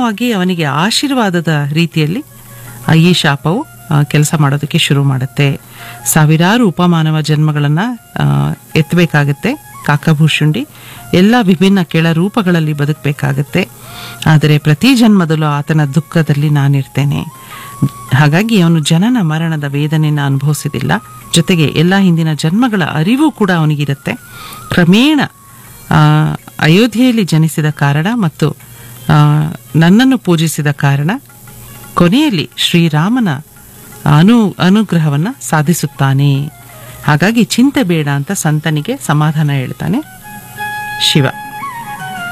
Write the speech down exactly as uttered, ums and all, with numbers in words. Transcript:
ಅಂತಿಮವಾಗಿ ಅವನಿಗೆ ಆಶೀರ್ವಾದದ ರೀತಿಯಲ್ಲಿ ಆ ಈ ಶಾಪವು ಕೆಲಸ ಮಾಡೋದಕ್ಕೆ ಶುರು ಮಾಡುತ್ತೆ. ಸಾವಿರಾರು ಉಪಮಾನವ ಜನ್ಮಗಳನ್ನ ಎತ್ತಬೇಕಾಗತ್ತೆ ಕಾಕಭೂಷುಂಡಿ. ಎಲ್ಲ ವಿಭಿನ್ನ ಕೆಳ ರೂಪಗಳಲ್ಲಿ ಬದುಕಬೇಕಾಗತ್ತೆ. ಆದರೆ ಪ್ರತಿ ಜನ್ಮದಲ್ಲೂ ಆತನ ದುಃಖದಲ್ಲಿ ನಾನಿರ್ತೇನೆ. ಹಾಗಾಗಿ ಅವನು ಜನನ ಮರಣದ ವೇದನೆಯನ್ನು ಅನುಭವಿಸಿದಿಲ್ಲ. ಜೊತೆಗೆ ಎಲ್ಲ ಹಿಂದಿನ ಜನ್ಮಗಳ ಅರಿವು ಕೂಡ ಅವನಿಗಿರುತ್ತೆ. ಕ್ರಮೇಣ ಅಯೋಧ್ಯೆಯಲ್ಲಿ ಜನಿಸಿದ ಕಾರಣ ಮತ್ತು ನನ್ನನ್ನು ಪೂಜಿಸಿದ ಕಾರಣ ಕೊನೆಯಲ್ಲಿ ಶ್ರೀರಾಮನ ಅನು ಅನುಗ್ರಹವನ್ನು ಸಾಧಿಸುತ್ತಾನೆ. ಹಾಗಾಗಿ ಚಿಂತೆ ಬೇಡ ಅಂತ ಸಂತನಿಗೆ ಸಮಾಧಾನ ಹೇಳ್ತಾನೆ ಶಿವ.